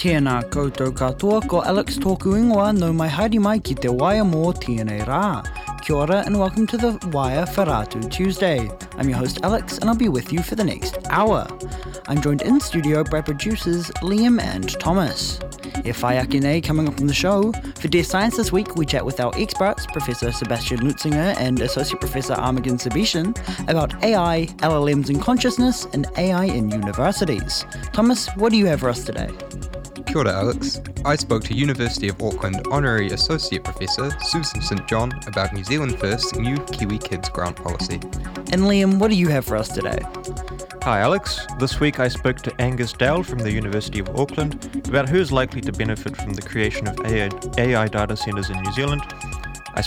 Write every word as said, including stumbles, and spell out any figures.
Tēnā koutou katoa, ko Alex tōku ingoa no mai haere mai ki te waia mō tēnei rā. Kia ora and welcome to the Wire Wharaatu Tuesday. I'm your host Alex and I'll be with you for the next hour. I'm joined in studio by producers Liam and Thomas. E whai ake nei coming up on the show. For Dear Science this week, we chat with our experts, Professor Sebastian Lutzinger and Associate Professor Armagan Sebishan, about A I, L L Ms in consciousness, and A I in universities. Thomas, what do you have for us today? Kia ora, Alex. I spoke to University of Auckland Honorary Associate Professor Susan Saint John about New Zealand First's new Kiwi Kids grant policy. And Liam, what do you have for us today? Hi Alex, this week I spoke to Angus Dowell from the University of Auckland about who is likely to benefit from the creation of A I, A I data centres in New Zealand,